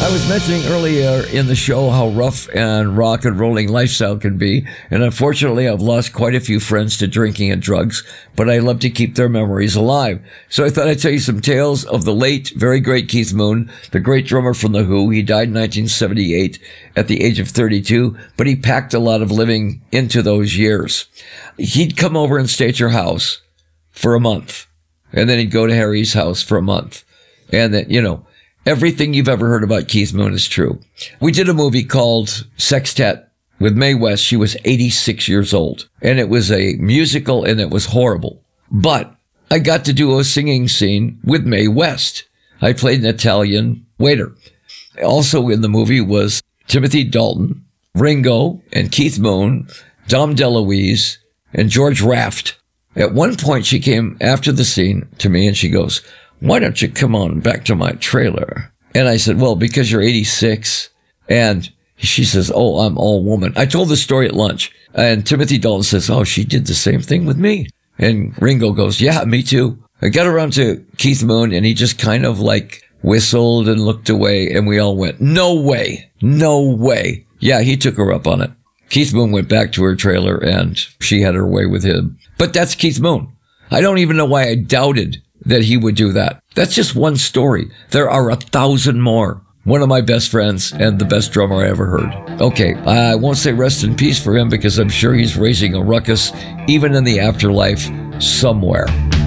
I was mentioning earlier in the show how rough and rock and rolling lifestyle can be, and unfortunately I've lost quite a few friends to drinking and drugs, but I love to keep their memories alive. So I thought I'd tell you some tales of the late, very great Keith Moon, the great drummer from The Who. He died in 1978 at the age of 32, but he packed a lot of living into those years. He'd come over and stay at your house for a month, and then he'd go to Harry's house for a month, and then, you know, everything you've ever heard about Keith Moon is true. We did a movie called Sextet with Mae West. She was 86 years old, and it was a musical, and it was horrible. But I got to do a singing scene with Mae West. I played an Italian waiter. Also in the movie was Timothy Dalton, Ringo, and Keith Moon, Dom DeLuise, and George Raft. At one point, she came after the scene to me, and she goes, "Why don't you come on back to my trailer?" And I said, "Well, because you're 86. And she says, "Oh, I'm all woman." I told the story at lunch. And Timothy Dalton says, "Oh, she did the same thing with me." And Ringo goes, "Yeah, me too." I got around to Keith Moon, and he just kind of like whistled and looked away. And we all went, "No way. No way." Yeah, he took her up on it. Keith Moon went back to her trailer, and she had her way with him. But that's Keith Moon. I don't even know why I doubted that he would do that. That's just one story. There are 1,000 more. One of my best friends and the best drummer I ever heard. Okay, I won't say rest in peace for him because I'm sure he's raising a ruckus even in the afterlife somewhere.